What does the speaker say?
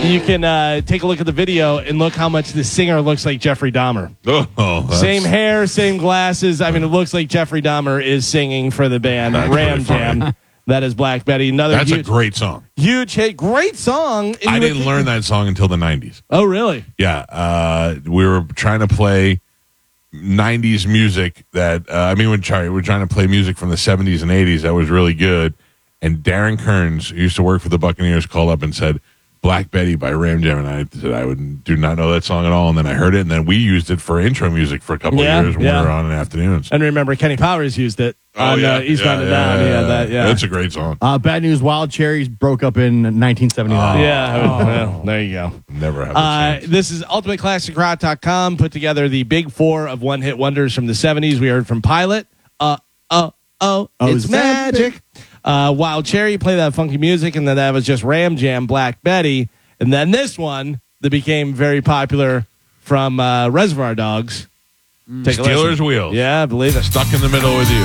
You can take a look at the video and look how much the singer looks like Jeffrey Dahmer. Same hair, same glasses. I mean, it looks like Jeffrey Dahmer is singing for the band Ram Jam. That is Black Betty. That's a great song. Huge hit. Great song. I didn't learn that song until the 90s. Oh, really? Yeah. We were trying to play 90s music that, we're trying to play music from the 70s and 80s that was really good. And Darren Kearns, who used to work for the Buccaneers, called up and said, Black Betty by Ram Jam, and I said I do not know that song at all. And then I heard it, and then we used it for intro music for a couple of years when we were on in afternoons. And remember, Kenny Powers used it on Eastbound and Down. That's a great song. Bad news: Wild Cherries broke up in 1979. Well, there you go. Never have a chance. This is UltimateClassicRock.com put together the big four of one-hit wonders from the 70s. We heard from Pilot. It's magic. Wild Cherry, play that funky music, and then that was just Ram Jam, Black Betty, and then this one that became very popular from Reservoir Dogs. Steelers Wheels. Yeah, I believe it. Stuck in the middle with you.